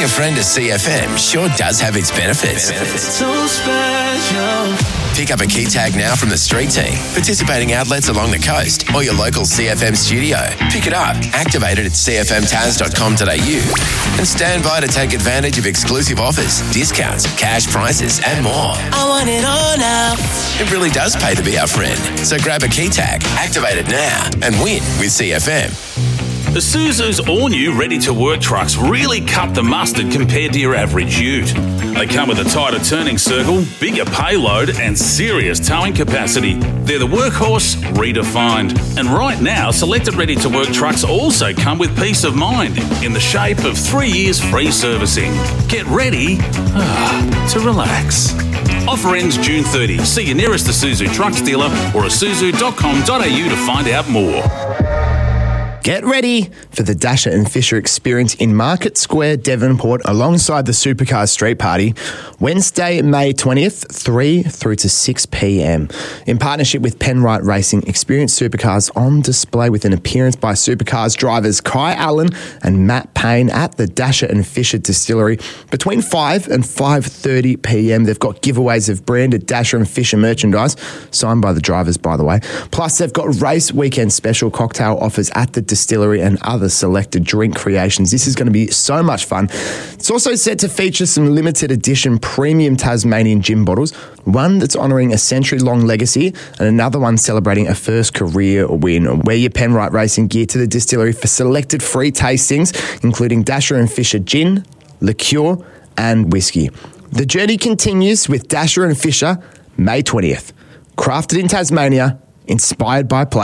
a friend to CFM sure does have its benefits. So special. Pick up a key tag now from the street team, participating outlets along the coast, or your local CFM studio. Pick it up, activate it at cfmtaz.com.au, and stand by to take advantage of exclusive offers, discounts, cash prizes, and more. I want it all now. It really does pay to be our friend. So grab a key tag, activate it now, and win with CFM. Isuzu's all-new ready-to-work trucks really cut the mustard compared to your average ute. They come with a tighter turning circle, bigger payload, and serious towing capacity. They're the workhorse redefined. And right now, selected ready-to-work trucks also come with peace of mind in the shape of 3 years free servicing. Get ready to relax. Offer ends June 30. See your nearest Isuzu trucks dealer or isuzu.com.au to find out more. Get ready for the Dasher and Fisher experience in Market Square, Devonport, alongside the Supercars Street Party, Wednesday, May 20th, 3 through to 6 p.m. In partnership with Penrite Racing, experience supercars on display with an appearance by Supercars drivers Kai Allen and Matt Payne at the Dasher and Fisher Distillery between 5 and 5:30 p.m. They've got giveaways of branded Dasher and Fisher merchandise, signed by the drivers, by the way. Plus, they've got race weekend special cocktail offers at the distillery and other selected drink creations. This is going to be so much fun. It's also set to feature some limited edition premium Tasmanian gin bottles, one that's honouring a century-long legacy and another one celebrating a first career win. Wear your Penrite Racing gear to the distillery for selected free tastings, including Dasher and Fisher gin, liqueur and whiskey. The journey continues with Dasher and Fisher, May 20th. Crafted in Tasmania, inspired by play.